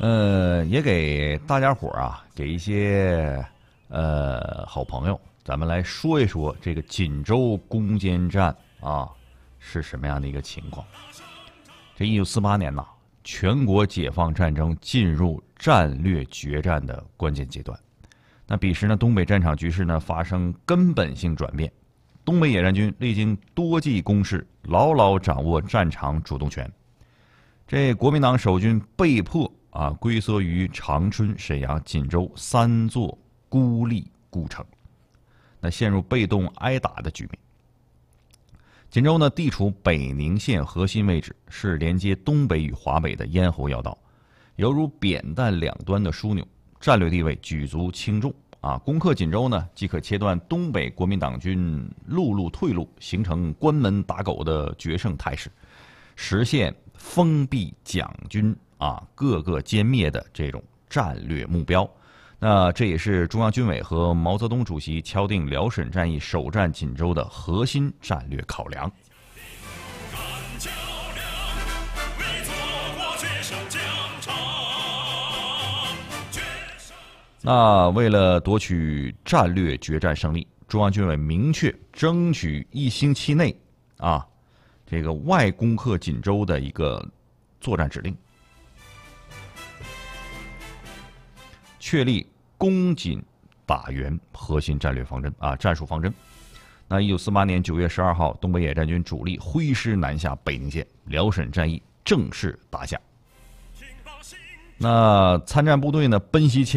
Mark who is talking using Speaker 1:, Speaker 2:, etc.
Speaker 1: 也给大家伙啊，给一些好朋友，咱们来说一说这个锦州攻坚战啊是什么样的一个情况。这1948年呐，全国解放战争进入战略决战的关键阶段。那彼时呢，东北战场局势呢发生根本性转变，东北野战军历经多季攻势，牢牢掌握战场主动权。这国民党守军被迫龟缩于长春、沈阳、锦州3座孤立孤城，那陷入被动挨打的局面。锦州呢，地处北宁县核心位置，是连接东北与华北的咽喉要道，犹如扁担两端的枢纽，战略地位举足轻重啊！攻克锦州呢，即可切断东北国民党军陆路退路，形成关门打狗的决胜态势，实现封闭蒋军各个歼灭的这种战略目标。那这也是中央军委和毛泽东主席敲定辽沈战役首战锦州的核心战略考量。那为了夺取战略决战胜利，中央军委明确争取1星期内这个外攻克锦州的一个作战指令，确立攻锦打援核心战略方针战术方针。那1948年9月12号，东北野战军主力挥师南下北宁县，辽沈战役正式打响。那参战部队呢，奔袭前